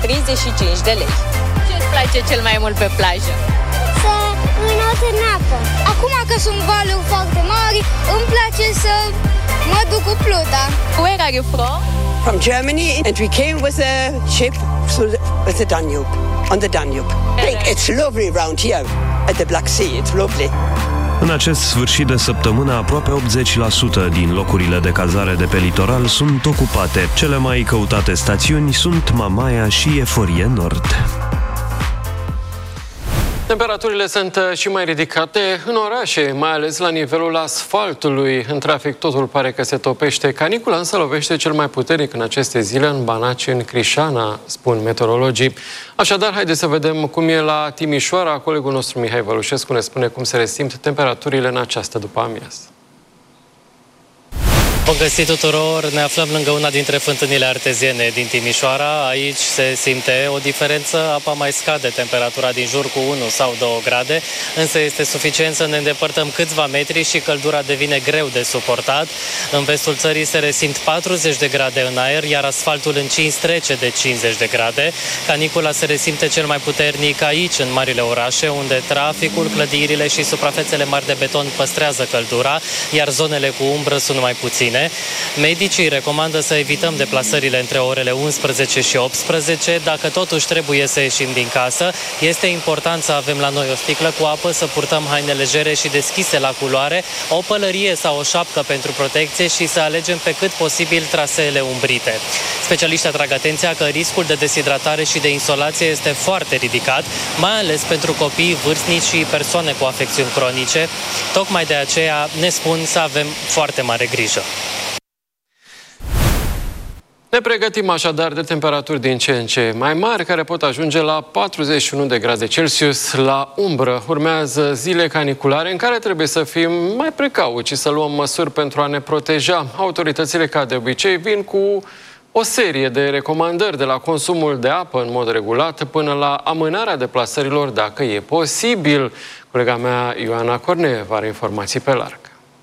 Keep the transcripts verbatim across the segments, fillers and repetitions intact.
treizeci și cinci de lei. Ce îți place cel mai mult pe plajă? Să înot în apă. Acum că sunt valuri foarte mari, îmi place să mă duc cu pluta. Where are you from? From Germany, and we came with a ship with the Danube, on the Danube. I think it's lovely around here at the Black Sea. It's lovely. În acest sfârșit de săptămână, aproape optzeci la sută din locurile de cazare de pe litoral sunt ocupate. Cele mai căutate stațiuni sunt Mamaia și Eforie Nord. Temperaturile sunt și mai ridicate în orașe, mai ales la nivelul asfaltului. În trafic totul pare că se topește. Canicula însă lovește cel mai puternic în aceste zile în Banaci, în Crișana, spun meteorologii. Așadar, haideți să vedem cum e la Timișoara. Colegul nostru Mihai Vălușescu ne spune cum se resimt temperaturile în această după-amiază. Bun găsit tuturor! Ne aflăm lângă una dintre fântânile arteziene din Timișoara. Aici se simte o diferență, apa mai scade temperatura din jur cu unu sau două grade, însă este suficient să ne îndepărtăm câțiva metri și căldura devine greu de suportat. În vestul țării se resimt patruzeci de grade în aer, iar asfaltul încins trece de cincizeci de grade. Canicula se resimte cel mai puternic aici, în marile orașe, unde traficul, clădirile și suprafețele mari de beton păstrează căldura, iar zonele cu umbră sunt mai puține. Medicii recomandă să evităm deplasările între orele unsprezece și optsprezece. Dacă totuși trebuie să ieșim din casă, este important să avem la noi o sticlă cu apă, să purtăm haine legere și deschise la culoare, o pălărie sau o șapcă pentru protecție și să alegem pe cât posibil traseele umbrite. Specialiștii atrag atenția că riscul de deshidratare și de insolație este foarte ridicat, mai ales pentru copii, vârstnici și persoane cu afecțiuni cronice. Tocmai de aceea ne spun să avem foarte mare grijă. Ne pregătim așadar de temperaturi din ce în ce mai mari, care pot ajunge la patruzeci și unu de grade Celsius la umbră. Urmează zile caniculare în care trebuie să fim mai precauți și să luăm măsuri pentru a ne proteja. Autoritățile, ca de obicei, vin cu o serie de recomandări, de la consumul de apă în mod regulat până la amânarea deplasărilor dacă e posibil. Colega mea, Ioana Corneev, are informații pe larg.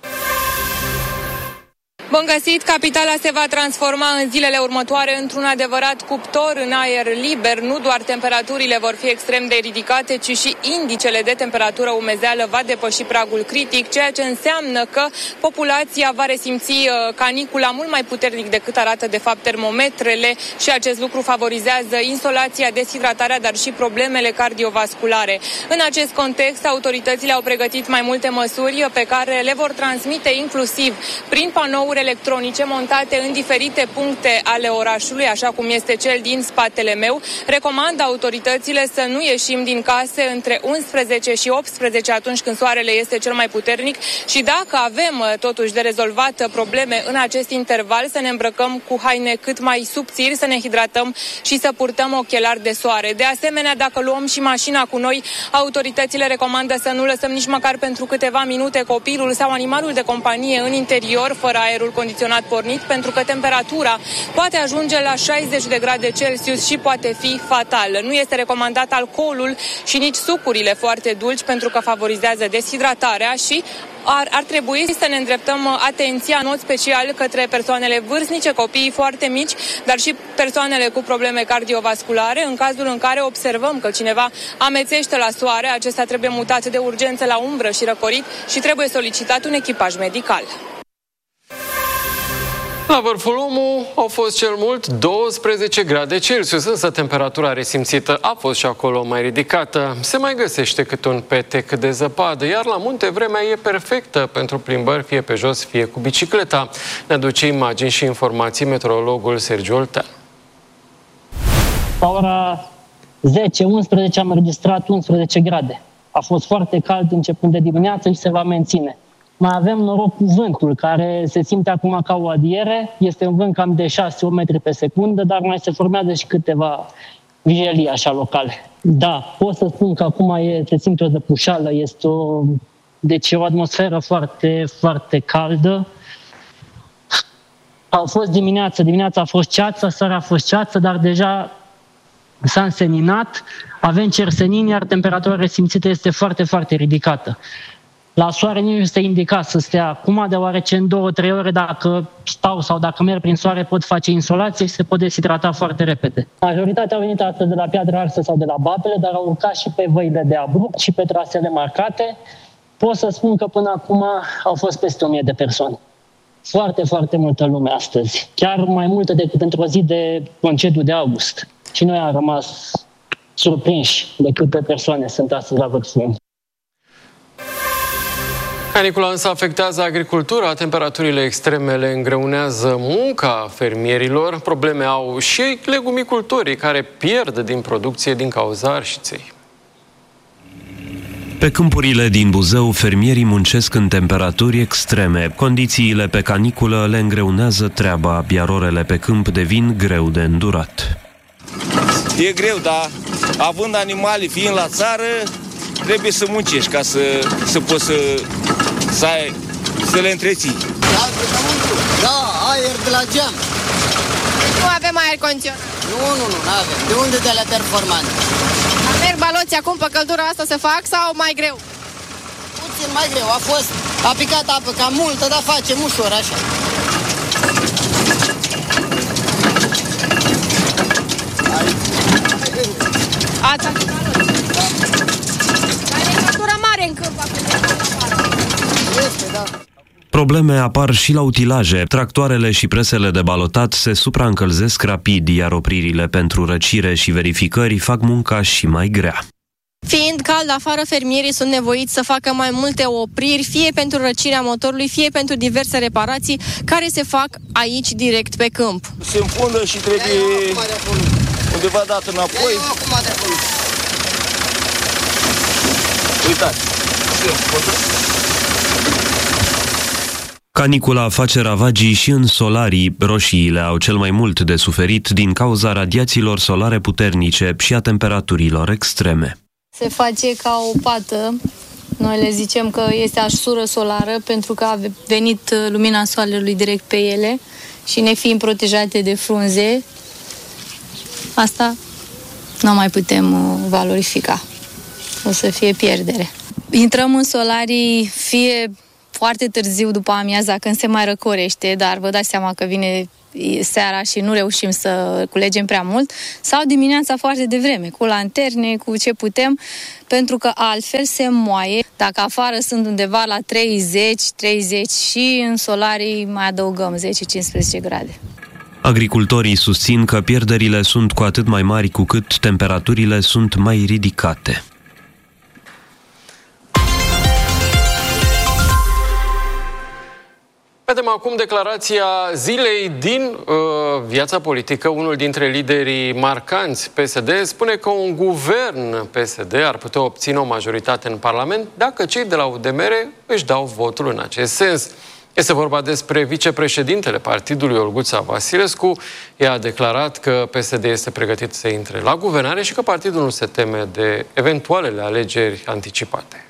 Bun găsit! Capitala se va transforma în zilele următoare într-un adevărat cuptor în aer liber. Nu doar temperaturile vor fi extrem de ridicate, ci și indicele de temperatură umezeală va depăși pragul critic, ceea ce înseamnă că populația va resimți canicula mult mai puternic decât arată de fapt termometrele și acest lucru favorizează insolația, deshidratarea, dar și problemele cardiovasculare. În acest context, autoritățile au pregătit mai multe măsuri pe care le vor transmite inclusiv prin panouri electronice montate în diferite puncte ale orașului, așa cum este cel din spatele meu. Recomandă autoritățile să nu ieșim din case între unsprezece și optsprezece atunci când soarele este cel mai puternic și dacă avem totuși de rezolvat probleme în acest interval, să ne îmbrăcăm cu haine cât mai subțiri, să ne hidratăm și să purtăm ochelari de soare. De asemenea, dacă luăm și mașina cu noi, autoritățile recomandă să nu lăsăm nici măcar pentru câteva minute copilul sau animalul de companie în interior, fără aerul condiționat pornit, pentru că temperatura poate ajunge la șaizeci de grade Celsius și poate fi fatală. Nu este recomandat alcoolul și nici sucurile foarte dulci, pentru că favorizează deshidratarea și ar, ar trebui să ne îndreptăm atenția în mod special către persoanele vârstnice, copiii foarte mici, dar și persoanele cu probleme cardiovasculare. În cazul în care observăm că cineva amețește la soare, acesta trebuie mutat de urgență la umbră și răcorit și trebuie solicitat un echipaj medical. La Vârful Omul au fost cel mult douăsprezece grade Celsius, însă temperatura resimțită a fost și acolo mai ridicată. Se mai găsește câte un petec de zăpadă, iar la munte vremea e perfectă pentru plimbări, fie pe jos, fie cu bicicleta. Ne aduce imagini și informații meteorologul Sergiu Oltean. La ora zece unsprezece am înregistrat unsprezece grade. A fost foarte cald începând de dimineață și se va menține. Mai avem noroc cu vântul, care se simte acum ca o adiere. Este un vânt cam de șase metri pe secundă, dar mai se formează și câteva vijelii așa locale. Da, pot să spun că acum e, se simte o zăpușală, este o, deci o atmosferă foarte, foarte caldă. A fost dimineața, dimineața a fost ceață, seara a fost ceață, dar deja s-a înseninat. Avem cersenini, iar temperatura resimțită este foarte, foarte ridicată. La soare nu este indicat să stea acum, deoarece în două, trei ore dacă stau sau dacă merg prin soare pot face insolație și se pot deshidrata foarte repede. Majoritatea au venit astăzi de la Piatra Arsă sau de la Babele, dar au urcat și pe văile de abrupt și pe trasele marcate. Pot să spun că până acum au fost peste o mie de persoane. Foarte, foarte multă lume astăzi. Chiar mai multă decât într-o zi de concediu de august. Și noi am rămas surprinși de câte persoane sunt astăzi la vârful. Canicula însă afectează agricultura, temperaturile extreme le îngreunează munca fermierilor, probleme au și legumicultorii care pierd din producție din cauza arșiței. Pe câmpurile din Buzău, fermierii muncesc în temperaturi extreme. Condițiile pe caniculă le îngreunează treaba, iar orele pe câmp devin greu de îndurat. E greu, dar având animale, fiind la țară, trebuie să muncești ca să, să poți să, să, ai, să le întreții. Da, aer de la geam. Nu avem aer condiționat. Nu, nu, nu, nu avem. De unde de la performante? Merg baloții acum pe căldura asta se fac sau mai greu? Puțin mai greu. A fost, a picat apă cam multă, dar facem ușor așa. Ați ajutat? Da. Dar e temperatură mare în câmp acum. Este, da. Probleme apar și la utilaje. Tractoarele și presele de balotat se supraîncălzesc rapid, iar opririle pentru răcire și verificări fac munca și mai grea. Fiind cald afară, fermierii sunt nevoiți să facă mai multe opriri, fie pentru răcirea motorului, fie pentru diverse reparații care se fac aici, direct pe câmp. Se împundă și trebuie undeva dat înapoi. Uitați, se împundă. Canicula face ravagii și în solarii. Roșiile au cel mai mult de suferit din cauza radiațiilor solare puternice și a temperaturilor extreme. Se face ca o pată. Noi le zicem că este așură solară pentru că a venit lumina soarelui direct pe ele și ne fiind protejate de frunze, asta nu mai putem valorifica. O să fie pierdere. Intrăm în solarii fie foarte târziu după amiaza când se mai răcorește, dar vă dați seama că vine seara și nu reușim să culegem prea mult, sau dimineața foarte devreme, cu lanterne, cu ce putem, pentru că altfel se moaie. Dacă afară sunt undeva la treizeci, treizeci și în solarii mai adăugăm zece cincisprezece grade. Agricultorii susțin că pierderile sunt cu atât mai mari cu cât temperaturile sunt mai ridicate. Vedem acum declarația zilei din uh, viața politică. Unul dintre liderii marcanți P S D spune că un guvern P S D ar putea obține o majoritate în Parlament dacă cei de la U D M R își dau votul în acest sens. Este vorba despre vicepreședintele partidului Olguța Vasilescu. Ea a declarat că P S D este pregătit să intre la guvernare și că partidul nu se teme de eventualele alegeri anticipate.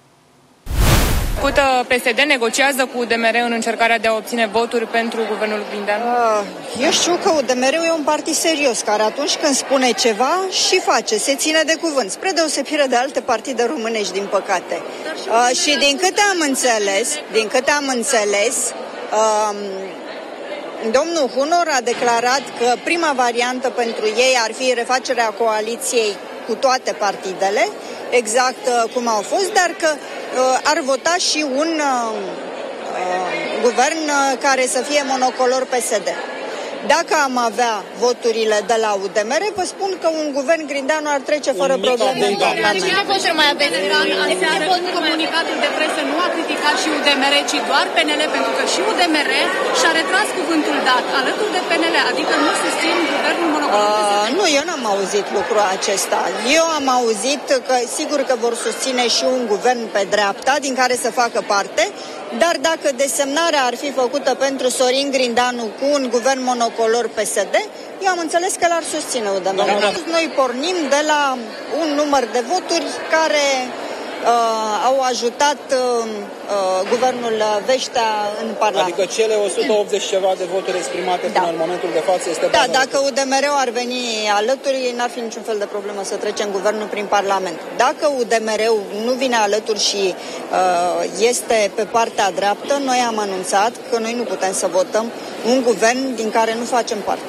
P S D negociază cu U D M R în încercarea de a obține voturi pentru guvernul Grindeanu? Eu știu că U D M R-ul e un partid serios, care atunci când spune ceva și face, se ține de cuvânt, spre deosebire de alte partide românești, din păcate. Uh, și din câte am înțeles, din câte am înțeles, uh, domnul Hunor a declarat că prima variantă pentru ei ar fi refacerea coaliției cu toate partidele, exact uh, cum au fost, dar că uh, ar vota și un uh, uh, guvern uh, care să fie monocolor P S D. Dacă am avea voturile de la U D M R, vă spun că un guvern Grindeanu ar trece fără probleme în Parlament. Ce voturi mai aveți? Aseară, comunicatul de presă nu a criticat și U D M R, ci doar P N L, pentru că și U D M R și-a retras cuvântul dat alături de P N L, adică nu susțin guvernul monocolor. Uh, nu, eu n-am auzit lucrul acesta. Eu am auzit că sigur că vor susține și un guvern pe dreapta, din care să facă parte, dar dacă desemnarea ar fi făcută pentru Sorin Grindeanu cu un guvern monocolor P S D, eu am înțeles că l-ar susține U D M R. Noi pornim de la un număr de voturi care uh, au ajutat uh, uh, guvernul Veștea în Parlament. Adică cele o sută optzeci ceva de voturi exprimate da. până în momentul de față este Da, dacă U D M R-ul ar veni alături, n-ar fi niciun fel de problemă să trecem guvernul prin Parlament. Dacă U D M R-ul nu vine alături și uh, este pe partea dreaptă, noi am anunțat că noi nu putem să votăm un guvern din care nu facem parte.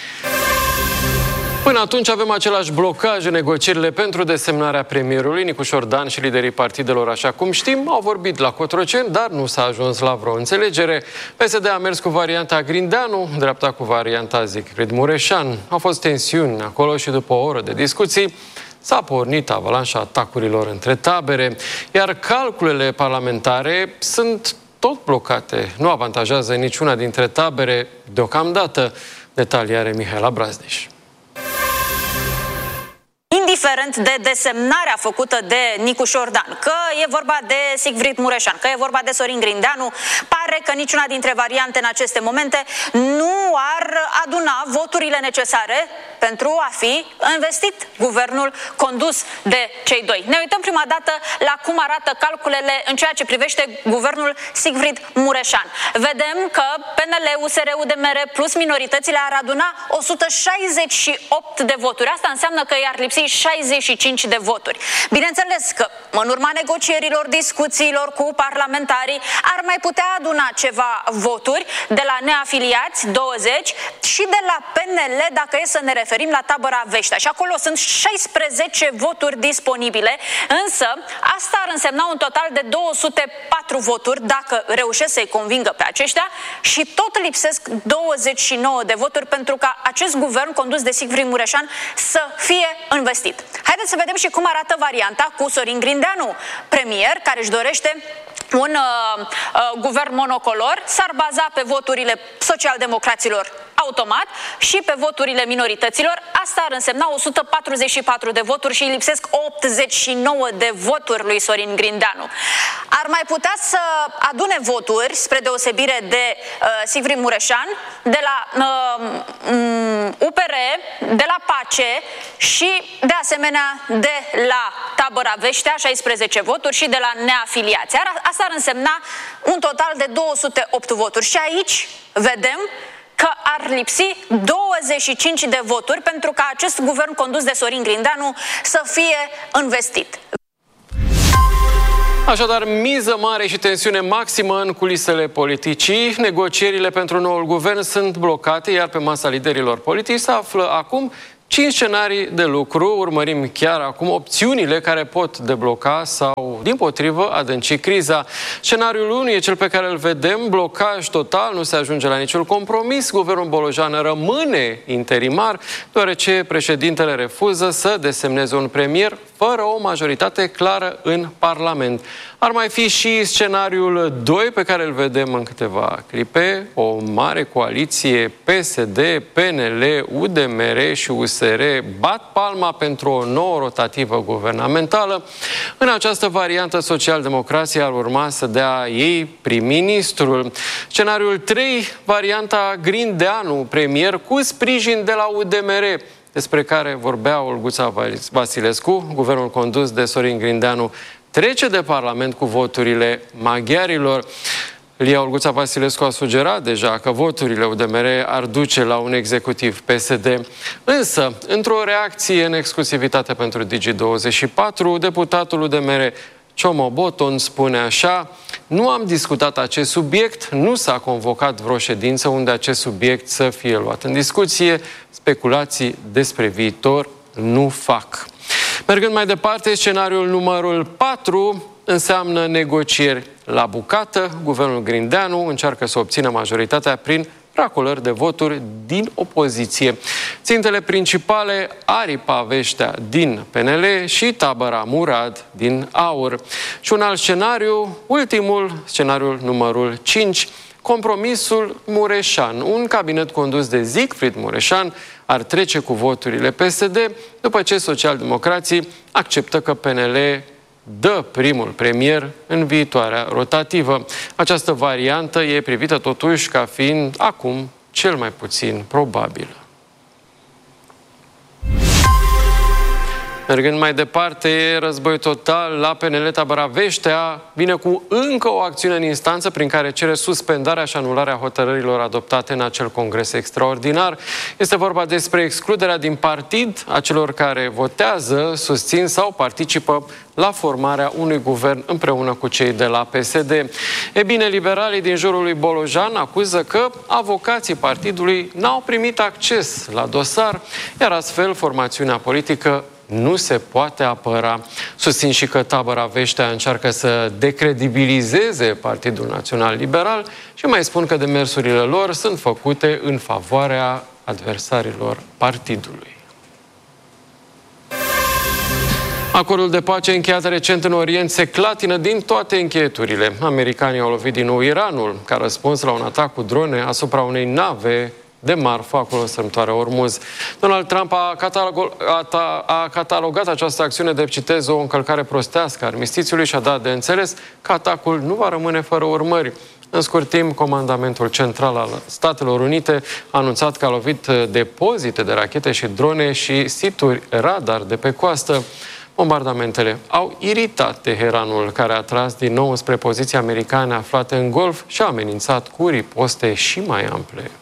Până atunci avem același blocaj în negocierile pentru desemnarea premierului. Nicușor Dan și liderii partidelor, așa cum știm, au vorbit la Cotroceni, dar nu s-a ajuns la vreo înțelegere. P S D a mers cu varianta Grindeanu, dreapta cu varianta Siegfried Mureșan. Au fost tensiuni acolo și după o oră de discuții s-a pornit avalanșa atacurilor între tabere, iar calculele parlamentare sunt tot blocate. Nu avantajează niciuna dintre tabere deocamdată. Detalii are Mihaela Brazdeș. Indiferent de desemnarea făcută de Nicușor Dan, că e vorba de Siegfried Mureșan, că e vorba de Sorin Grindeanu, pare că niciuna dintre variante în aceste momente nu ar aduna voturile necesare pentru a fi investit guvernul condus de cei doi. Ne uităm prima dată la cum arată calculele în ceea ce privește guvernul Siegfried Mureșan. Vedem că P N L, U S R, U D M R plus minoritățile ar aduna o sută șaizeci și opt de voturi. Asta înseamnă că i-ar lipsi șaizeci și cinci de voturi. Bineînțeles că, în urma negocierilor, discuțiilor cu parlamentarii, ar mai putea aduna ceva voturi de la neafiliați, douăzeci, și de la P N L, dacă e să ne referim la tabăra Veștea. Și acolo sunt șaisprezece voturi disponibile, însă asta ar însemna un total de două sute patru voturi, dacă reușesc să-i convingă pe aceștia, și tot lipsesc douăzeci și nouă de voturi pentru ca acest guvern condus de Siegfried Mureșan să fie investit. Haideți să vedem și cum arată varianta cu Sorin Grindeanu, premier, care își dorește un uh, uh, guvern monocolor, s-ar baza pe voturile socialdemocraților automat și pe voturile minorităților. Asta ar însemna o sută patruzeci și patru de voturi și îi lipsesc optzeci și nouă de voturi lui Sorin Grindeanu. Ar mai putea să adune voturi, spre deosebire de uh, Siegfried Mureșan, de la uh, U P R, de la Pace și de asemenea de la tabăra Veștea, șaisprezece voturi, și de la neafiliați. Asta ar însemna un total de două sute opt voturi. Și aici vedem că ar lipsi douăzeci și cinci de voturi pentru ca acest guvern condus de Sorin Grindeanu să fie investit. Așadar, miză mare și tensiune maximă în culisele politicii. Negocierile pentru noul guvern sunt blocate, iar pe masa liderilor politici se află acum cinci scenarii de lucru. Urmărim chiar acum opțiunile care pot debloca sau, dimpotrivă, adânci criza. Scenariul unu e cel pe care îl vedem: blocaj total, nu se ajunge la niciun compromis. Guvernul Bolojan rămâne interimar, deoarece președintele refuză să desemneze un premier fără o majoritate clară în Parlament. Ar mai fi și scenariul doi, pe care îl vedem în câteva clipe: o mare coaliție P S D, P N L, U D M R și U S R bat palma pentru o nouă rotativă guvernamentală. În această variantă, socialdemocrația ar urma să dea ei prim-ministrul. Scenariul trei, varianta Grindeanu, premier cu sprijin de la U D M R, despre care vorbea Olguța Vasilescu. Guvernul condus de Sorin Grindeanu trece de Parlament cu voturile maghiarilor. Lia Olguța Vasilescu a sugerat deja că voturile U D M R ar duce la un executiv P S D. Însă, într-o reacție în exclusivitate pentru Digi douăzeci și patru, deputatul U D M R Ciomo Boton spune așa: nu am discutat acest subiect, nu s-a convocat vreo ședință unde acest subiect să fie luat în discuție, speculații despre viitor nu fac. Mergând mai departe, scenariul numărul patru înseamnă negocieri la bucată. Guvernul Grindeanu încearcă să obțină majoritatea prin racolări de voturi din opoziție. Țintele principale: aripa Veștea din P N L și tabăra Murad din Aur. Și un alt scenariu, ultimul, scenariul numărul cinci, compromisul Mureșan. Un cabinet condus de Siegfried Mureșan ar trece cu voturile P S D după ce socialdemocrații acceptă că P N L dă primul premier în viitoarea rotativă. Această variantă e privită totuși ca fiind acum cel mai puțin probabilă. Mergând mai departe, război total la P N L Tabăra Veștea vine cu încă o acțiune în instanță prin care cere suspendarea și anularea hotărârilor adoptate în acel congres extraordinar. Este vorba despre excluderea din partid a celor care votează, susțin sau participă la formarea unui guvern împreună cu cei de la P S D. E bine, liberalii din jurul lui Bolojan acuză că avocații partidului n-au primit acces la dosar, iar astfel formațiunea politică nu se poate apăra. Susțin și că Tabăra Veștea încearcă să decredibilizeze Partidul Național Liberal și mai spun că demersurile lor sunt făcute în favoarea adversarilor partidului. Acordul de pace încheiat recent în Orient se clatină din toate încheieturile. Americanii au lovit din nou Iranul, ca răspuns la un atac cu drone asupra unei nave de marfă acolo în strâmtoarea Ormuz. Donald Trump a, catalog, a, a catalogat această acțiune de, citez, o încălcare prostească a armistițiului și a dat de înțeles că atacul nu va rămâne fără urmări. În scurt timp, Comandamentul Central al Statelor Unite a anunțat că a lovit depozite de rachete și drone și situri radar de pe coastă. Bombardamentele au iritat Teheranul, care a tras din nou spre poziții americane aflate în Golf și a amenințat cu riposte și mai ample.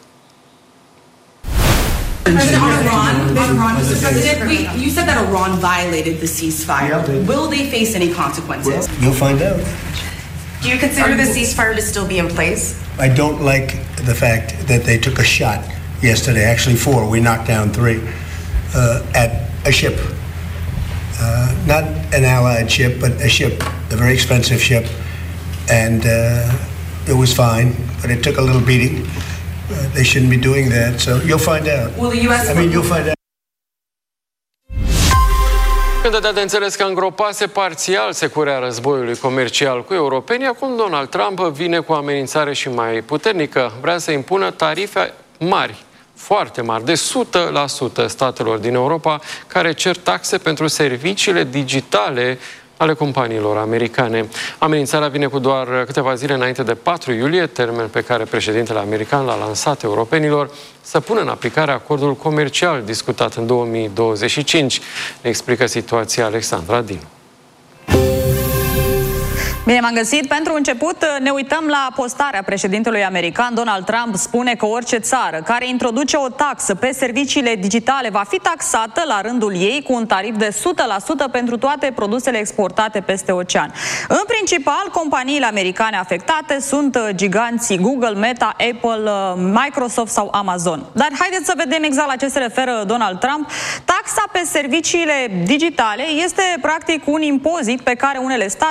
President, on Iran, Iran, Mister President, we, you said that Iran violated the ceasefire. Yeah, they Will they face any consequences? Well, you'll find out. Do you consider the ceasefire to still be in place? I don't like the fact that they took a shot yesterday, actually four, we knocked down three, uh, at a ship. Uh, not an allied ship, but a ship, a very expensive ship, and uh, it was fine, but it took a little beating. Uh, they shouldn't be doing that, so you'll find out. Will the U S I mean, you'll find out. Când dădea de înțeles că îngropase parțial securea războiului comercial cu europenii, acum Donald Trump vine cu o amenințare și mai puternică. Vrea să impună tarife mari, foarte mari, de o sută la sută statelor din Europa care cer taxe pentru serviciile digitale ale companiilor americane. Amenințarea vine cu doar câteva zile înainte de patru iulie, termen pe care președintele american l-a lansat europenilor să pună în aplicare acordul comercial discutat în două mii douăzeci și cinci. Ne explică situația Alexandra Dinu. Bine m-am găsit. Pentru început ne uităm la postarea președintelui american. Donald Trump spune că orice țară care introduce o taxă pe serviciile digitale va fi taxată la rândul ei cu un tarif de o sută la sută pentru toate produsele exportate peste ocean. În principal, companiile americane afectate sunt giganții Google, Meta, Apple, Microsoft sau Amazon. Dar haideți să vedem exact la ce se referă Donald Trump. Taxa pe serviciile digitale este practic un impozit pe care unele state